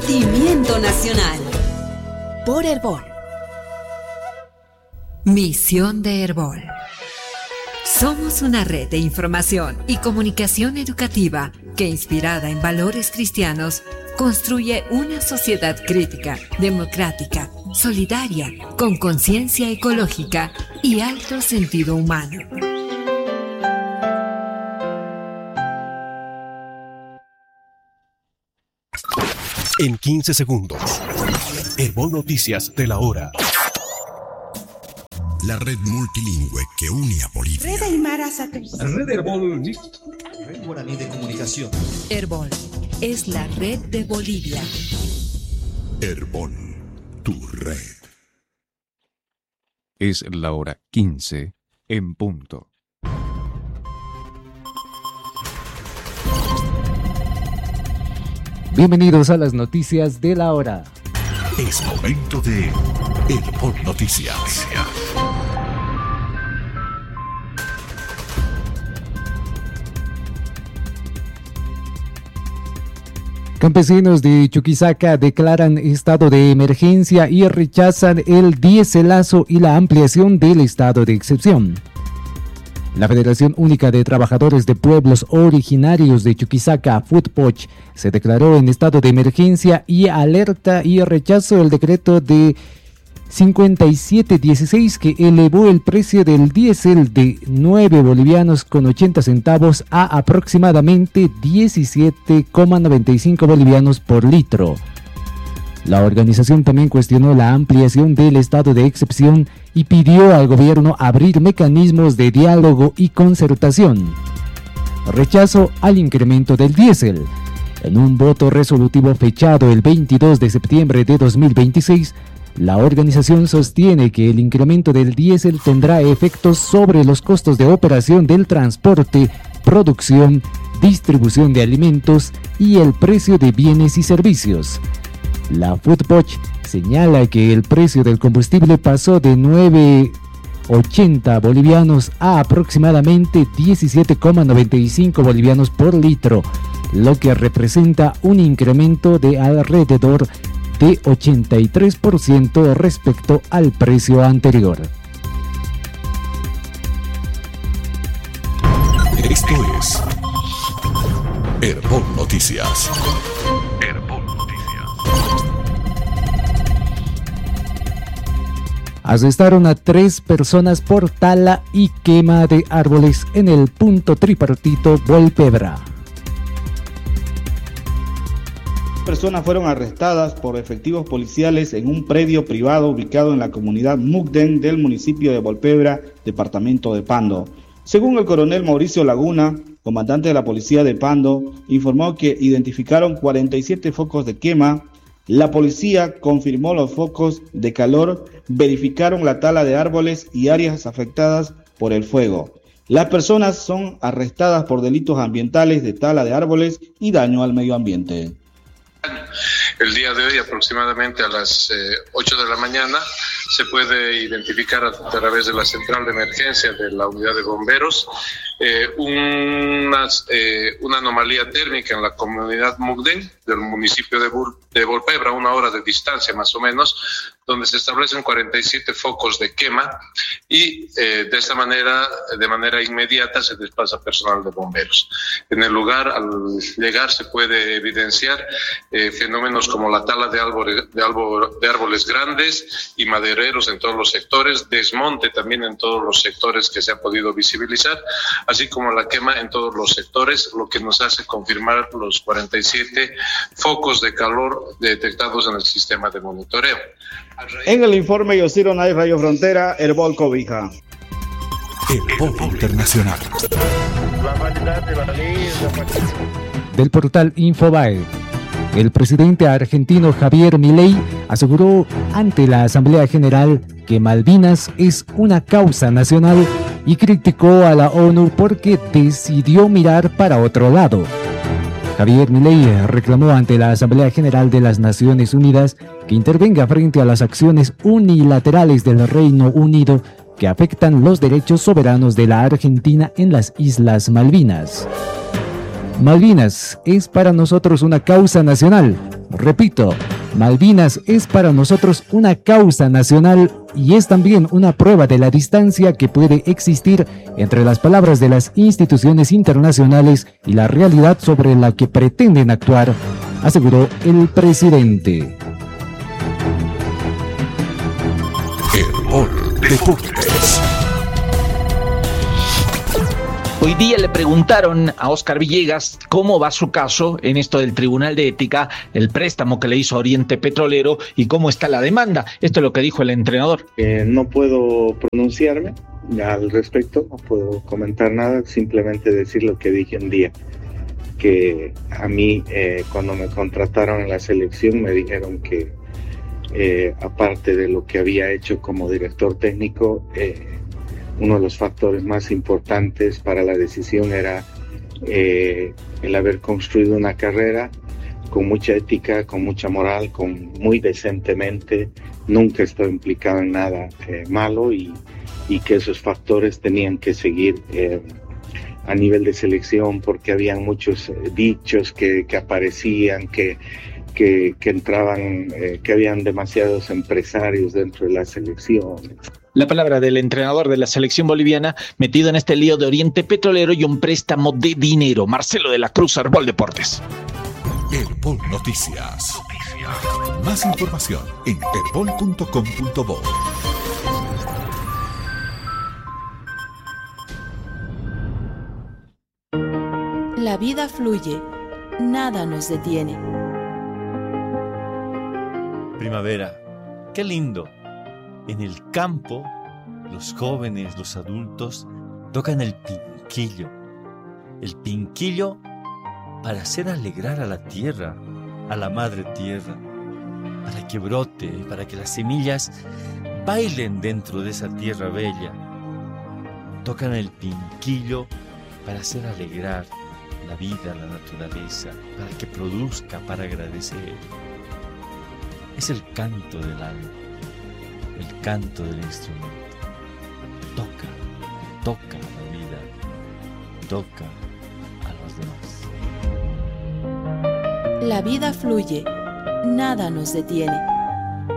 Sentimiento nacional. Por Herbol. Misión de Herbol. Somos una red de información y comunicación educativa que, inspirada en valores cristianos, construye una sociedad crítica, democrática, solidaria, con conciencia ecológica y alto sentido humano. En 15 segundos, Herbol Noticias de la hora. La red multilingüe que une a Bolivia. Red Aymara Satélite. Red Herbol. Red Guaraní de Comunicación. Herbol es la red de Bolivia. Herbol, tu red. Es la hora 15 en punto. Bienvenidos a las noticias de la hora. Es momento de Herbol Noticias. Campesinos de Chuquisaca declaran estado de emergencia y rechazan el diéselazo y la ampliación del estado de excepción. La Federación Única de Trabajadores de Pueblos Originarios de Chuquisaca, FUTPOCH, se declaró en estado de emergencia y alerta y rechazó el decreto de 5716 que elevó el precio del diésel de 9 bolivianos con 80 centavos a aproximadamente 17,95 bolivianos por litro. La organización también cuestionó la ampliación del estado de excepción y pidió al gobierno abrir mecanismos de diálogo y concertación. Rechazo al incremento del diésel. En un voto resolutivo fechado el 22 de septiembre de 2026, la organización sostiene que el incremento del diésel tendrá efectos sobre los costos de operación del transporte, producción, distribución de alimentos y el precio de bienes y servicios. La FUTPOCH señala que el precio del combustible pasó de 9,80 bolivianos a aproximadamente 17,95 bolivianos por litro, lo que representa un incremento de alrededor de 83% respecto al precio anterior. Esto es Herbol Noticias. Arrestaron a 3 personas por tala y quema de árboles en el punto tripartito Volpebra. Personas fueron arrestadas por efectivos policiales en un predio privado ubicado en la comunidad Mugden del municipio de Volpebra, departamento de Pando. Según el coronel Mauricio Laguna, comandante de la policía de Pando, informó que identificaron 47 focos de quema. La policía confirmó los focos de calor, verificaron la tala de árboles y áreas afectadas por el fuego. Las personas son arrestadas por delitos ambientales de tala de árboles y daño al medio ambiente. El día de hoy, aproximadamente a las 8 de la mañana, se puede identificar a través de la central de emergencia de la unidad de bomberos una anomalía térmica en la comunidad Mugden del municipio de Volpebra, 1 hora de distancia más o menos, donde se establecen 47 focos de quema y de esta manera, de manera inmediata, se desplaza personal de bomberos. En el lugar, al llegar, se puede evidenciar fenómenos como la tala de árboles grandes y madereros en todos los sectores, desmonte también en todos los sectores que se ha podido visibilizar, así como la quema en todos los sectores, lo que nos hace confirmar los 47 focos de calor detectados en el sistema de monitoreo. En el informe Yosiro Nay Radio Frontera, Herbol Cobija. Herbol Internacional. Del portal Infobae, el presidente argentino Javier Milei aseguró ante la Asamblea General que Malvinas es una causa nacional y criticó a la ONU porque decidió mirar para otro lado. Javier Milei reclamó ante la Asamblea General de las Naciones Unidas que intervenga frente a las acciones unilaterales del Reino Unido que afectan los derechos soberanos de la Argentina en las Islas Malvinas. Malvinas es para nosotros una causa nacional. Repito, Malvinas es para nosotros una causa nacional y es también una prueba de la distancia que puede existir entre las palabras de las instituciones internacionales y la realidad sobre la que pretenden actuar, aseguró el presidente. Herbol Deportes. Hoy día le preguntaron a Óscar Villegas cómo va su caso en esto del Tribunal de Ética, el préstamo que le hizo a Oriente Petrolero y cómo está la demanda. Esto es lo que dijo el entrenador. No puedo pronunciarme al respecto, no puedo comentar nada, simplemente decir lo que dije un día, que a mí cuando me contrataron en la selección me dijeron que aparte de lo que había hecho como director técnico, uno de los factores más importantes para la decisión era el haber construido una carrera con mucha ética, con mucha moral, muy decentemente. Nunca estoy implicado en nada malo y que esos factores tenían que seguir a nivel de selección, porque habían muchos dichos que aparecían, que entraban, que habían demasiados empresarios dentro de la selección. La palabra del entrenador de la selección boliviana metido en este lío de Oriente Petrolero y un préstamo de dinero. Marcelo de la Cruz, Herbol Deportes. Herbol Noticias. Más información en herbol.com.bo. La vida fluye, nada nos detiene. Primavera, qué lindo. En el campo, los jóvenes, los adultos, tocan el pinquillo. El pinquillo para hacer alegrar a la tierra, a la madre tierra, para que brote, para que las semillas bailen dentro de esa tierra bella. Tocan el pinquillo para hacer alegrar la vida, la naturaleza, para que produzca, para agradecer. Es el canto del alma. El canto del instrumento. Toca la vida, toca a los demás. La vida fluye, nada nos detiene.